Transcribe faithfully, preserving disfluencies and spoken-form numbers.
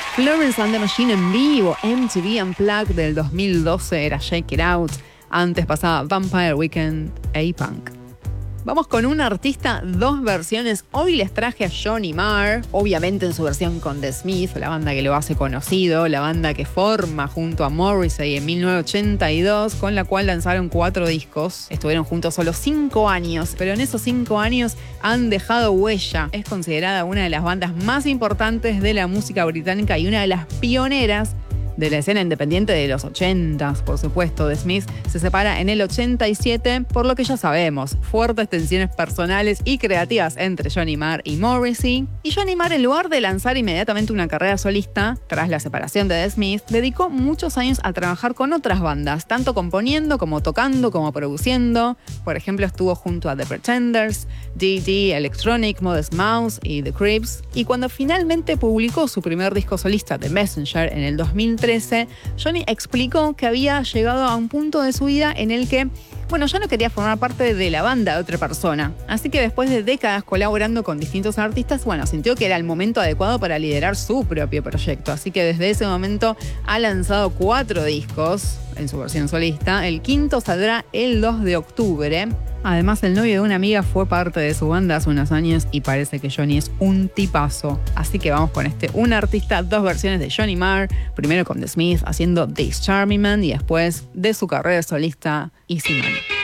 Florence and the Machine en vivo, M T V Unplugged del dos mil doce era Shake It Out. Antes pasaba Vampire Weekend e A-Punk. Vamos con un artista, dos versiones. Hoy les traje a Johnny Marr, obviamente en su versión con The Smiths, la banda que lo hace conocido, la banda que forma junto a Morrissey en mil novecientos ochenta y dos, con la cual lanzaron cuatro discos. Estuvieron juntos solo cinco años, pero en esos cinco años han dejado huella. Es considerada una de las bandas más importantes de la música británica y una de las pioneras de la escena independiente de los ochentas, por supuesto. The Smiths se separa en el ochenta y siete, por lo que ya sabemos, fuertes tensiones personales y creativas entre Johnny Marr y Morrissey. Y Johnny Marr, en lugar de lanzar inmediatamente una carrera solista, tras la separación de The Smiths, dedicó muchos años a trabajar con otras bandas, tanto componiendo como tocando como produciendo. Por ejemplo, estuvo junto a The Pretenders, D D Electronic, Modest Mouse y The Creeps. Y cuando finalmente publicó su primer disco solista, The Messenger, en el dos mil trece, Johnny explicó que había llegado a un punto de su vida en el que, bueno, ya no quería formar parte de la banda de otra persona. Así que después de décadas colaborando con distintos artistas, bueno, sintió que era el momento adecuado para liderar su propio proyecto. Así que desde ese momento ha lanzado cuatro discos en su versión solista. El quinto saldrá el dos de octubre. Además, el novio de una amiga fue parte de su banda hace unos años y parece que Johnny es un tipazo. Así que vamos con este Un Artista, dos versiones de Johnny Marr. Primero con The Smiths haciendo This Charming Man y después de su carrera solista Easy Money.